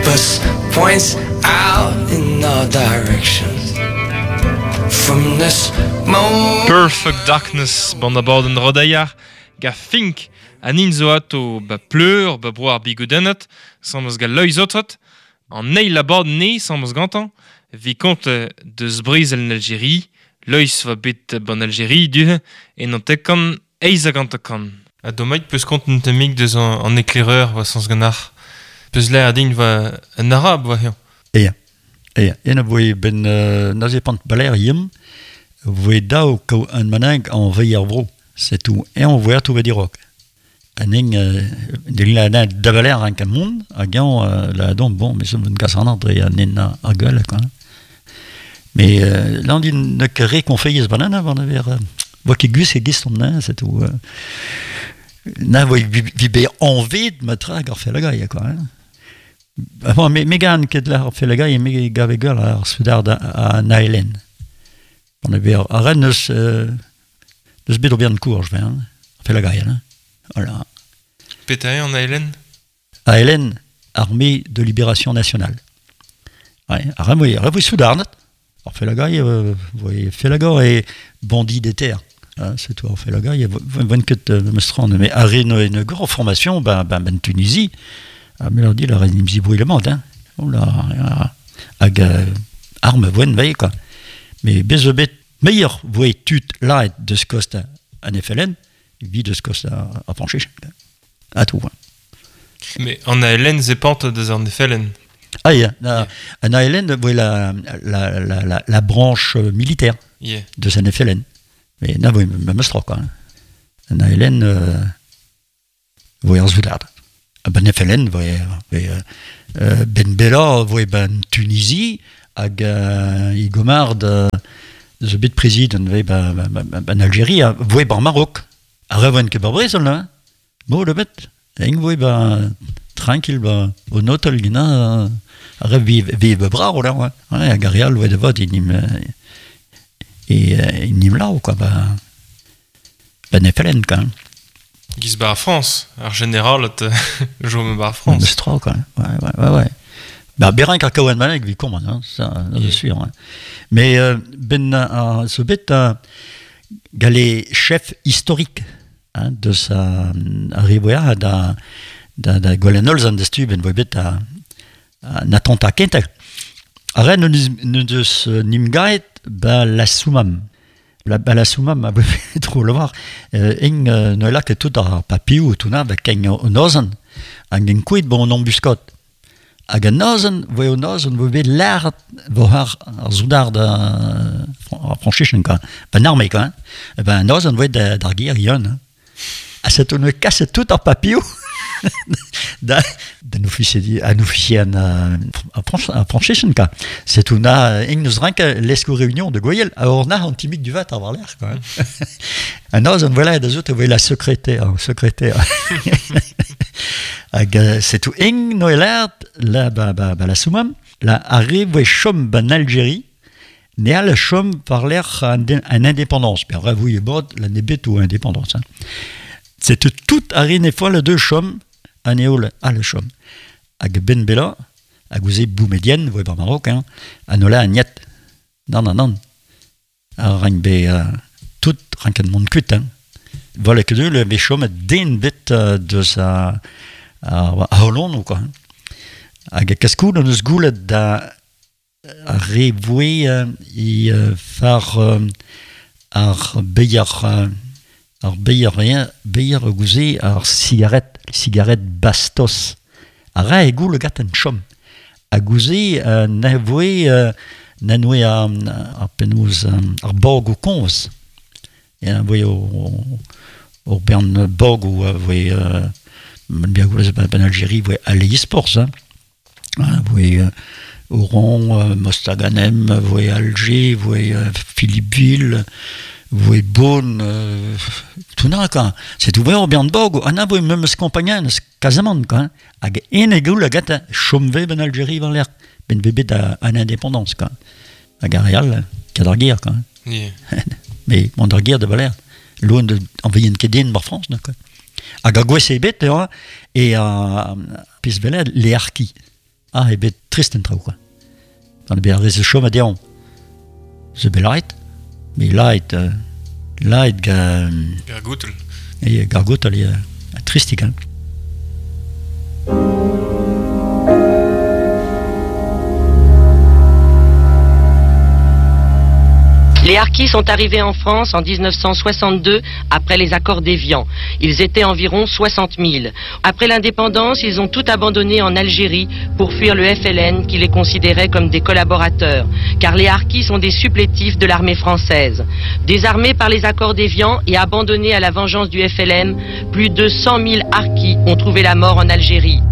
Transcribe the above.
compass points out in all directions. From this moment. Perfect Darkness, band a bord an rodaiar, ga fink an in zo ato ba pleur, ba broar bigoudennet, samos ga loizotot, an neil la bord ne samos gantan, vi kont deus briz en Algérie, lois va bet ban Algérie du, en an tekan eiz a gantakan. A domait peus kont un temik deus an éclaireur va sans ganar. Peus l'air adin va un arabe va hian. Eia. En a voe ben nazepant baler yem, voe dao kao an manag an veier vro. C'est tout. Et on voit tout vedirok. Aning de la da baler an kamon, a gant la don bon, mais son gas an andre anen a gueule quoi. Mais là on dit ne kere qu'on fait yes banana avant de ver voit que gus et giston na, c'est tout. Na voe vibe envie de matra gar fait la gaille quoi. Bon, Megan qui est là, fait le gars, il est gavé gueule à Soudard à Naëlen. On avait à Rennes, de ce bédo bien de cours, je vais, fait le gars, hein. Voilà. Pétaé en Naëlen? À Hélène, Armée de Libération Nationale. Ouais, à Rennes, oui, Soudard, on fait le gars, oui, fait le gars et bandit des terres. C'est tout, on fait le gars, il y a 24 mestrons, mais à Rennes, une grande formation, ben, Tunisie. Ah, mais on dit, la reine m'y brûle le monde, hein. Oh là, avec arme, voine, veille, quoi. Mais bezobet, meilleur, voie tut, là, de ce coste à Nefelen, vit de ce coste à pencher, à tout, hein. Mais en Hélène, c'est pas de Nefelen. Ah, yeah. En Hélène, voyez la branche militaire de sa Nefelen. Mais là, voyez, même stro, quoi. En Hélène, voyez, en Zwoudard. Ben Nefelen, Ben Bella, ben Tunisie, hag Igomard, the bit président, ben Algérie, voye ben Maroc. A reven ke Brésil, là. Bon, le bet, voye ben tranquille, ben au notel gina, a rev vive bravo là, ouais. A Garial, voye de vote, il nim là, quoi, ben Nefelen, quand même. Qui se bat à France. En général, je me bats à France. C'est trop, quoi. Ouais. Bah, Bérin Kakawan Malek, vi comment, hein, ça, c'est sûr. Hein. Mais, ce bête, les chefs historiques, hein, de sa arrivée da Golenolz an destu, ben, voy bet à Natanta Kentek. Arren, nous de Nimgaet, la Soumam. La soumam a fait trop le voir. No là que tout a papier ou tout na avec un nozen, un quid bon embuscade. Ag un nozen, voyez nozen, vous voyez l'air voir zoudard franchichen quoi. Ben armé quoi. Ben nozen voyez d'arguer yon. À cette on casse tout en papier. d'un officier à franchichen quoi. C'est tout na nous rank l'esco réunion de Goyel. Alors on a un timide du vat à avoir l'air quoi. Un nozen voilà des autres voyez la secrétaire. C'est tout noël la la soumam la arrive chom ben Algérie né le chom par l'air en indépendance bien vrai vous y bord la nébet ou indépendance hein. C'est tout arrive fois le deux chom en éole à le chom ag Ben Bella ag vous boumedienne vous par Maroc hein anola agnat non arrangbe tout rankan mon cuit hein voilà que le chom d'un bit de sa à Hollande ou quoi hag cascou dans ce goule da revoué et faire ar beyer gouzé ar cigarette bastos ara ego le gat en chom a gouzé navoué nanoué a penaos ar borg ou konz et voyez au bern borg ou voyez bien goulez ben Algérie voyez à l'e-sports hein voyez Oran, Mostaganem, voyez Alger, voyez Philippeville, voyez Beaune, tout n'a quoi. C'est ouvert au bien de Borg, on a voyez même ce compagnon, ce casamment quoi. Ag enegou la gata chomvé ben Algérie vers l'air, ben bébé en indépendance quoi. Ag Arial, cadarguerre quoi. Yeah. Mais mon darguerre de Valère, loin de envoyer une kédine par France quoi. Ag agoué c'est bête et pisveler les harkis. Ah, et ben triste en trau, quoi. Quand ben reze chom a deon. Ze belaret. Mais light ga... Gargoutel. Et gargot, elle est tristique, hein. Les harkis sont arrivés en France en 1962 après les accords d'Évian. Ils étaient environ 60 000. Après l'indépendance, ils ont tout abandonné en Algérie pour fuir le FLN qui les considérait comme des collaborateurs, car les harkis sont des supplétifs de l'armée française. Désarmés par les accords d'Évian et abandonnés à la vengeance du FLN, plus de 100 000 harkis ont trouvé la mort en Algérie.